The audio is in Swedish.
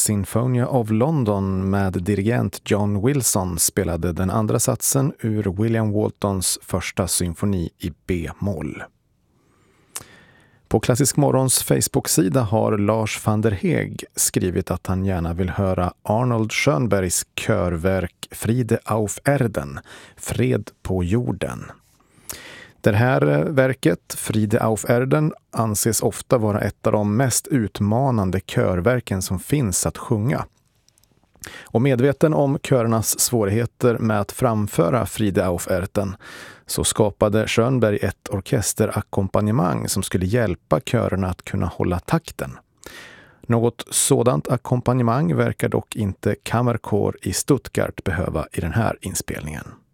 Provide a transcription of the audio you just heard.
Sinfonia of London med dirigent John Wilson spelade den andra satsen ur William Waltons första symfoni i B-moll. På Klassisk Morgons Facebook-sida har Lars van der Heeg skrivit att han gärna vill höra Arnold Schönbergs körverk Friede auf Erden, Fred på jorden. Det här verket, Friede auf Erden, anses ofta vara ett av de mest utmanande körverken som finns att sjunga. Och medveten om körernas svårigheter med att framföra Friede auf Erden så skapade Schönberg ett orkesterakkompanjemang som skulle hjälpa körerna att kunna hålla takten. Något sådant ackompanjemang verkar dock inte Kammerchor i Stuttgart behöva i den här inspelningen.